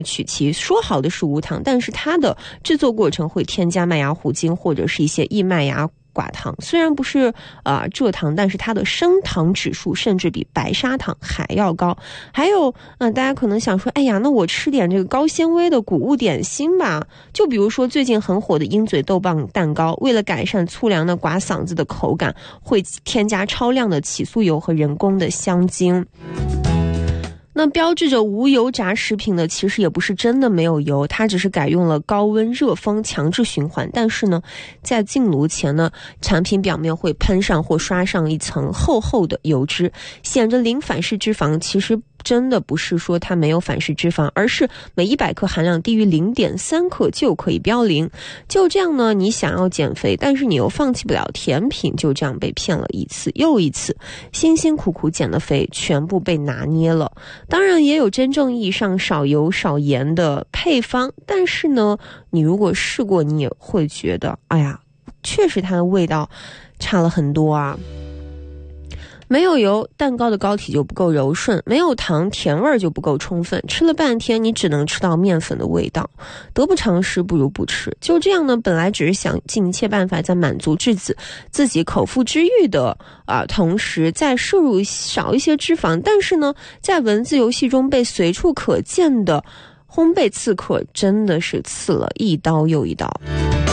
曲奇说好的是无糖，但是它的制作过程会添加麦芽糊精或者是一些异麦芽寡糖，虽然不是蔗糖，但是它的升糖指数甚至比白砂糖还要高。还有大家可能想说，哎呀，那我吃点这个高纤维的谷物点心吧，就比如说最近很火的鹰嘴豆棒蛋糕，为了改善粗粮的刮嗓子的口感，会添加超量的起酥油和人工的香精。那标志着无油炸食品呢，其实也不是真的没有油，它只是改用了高温热风强制循环。但是呢，在进炉前呢，产品表面会喷上或刷上一层厚厚的油脂，显着零反式脂肪。其实真的不是说它没有反式脂肪，而是每100克含量低于 0.3 克就可以标零。就这样呢，你想要减肥，但是你又放弃不了甜品，就这样被骗了一次又一次，辛辛苦苦减的肥全部被拿捏了。当然也有真正意义上少油少盐的配方，但是呢，你如果试过，你也会觉得，哎呀，确实它的味道差了很多啊。没有油，蛋糕的膏体就不够柔顺；没有糖，甜味就不够充分。吃了半天，你只能吃到面粉的味道。得不偿失，不如不吃。就这样呢，本来只是想尽一切办法在满足自己口腹之欲的同时再摄入少一些脂肪，但是呢，在文字游戏中被随处可见的烘焙刺客真的是刺了一刀又一刀。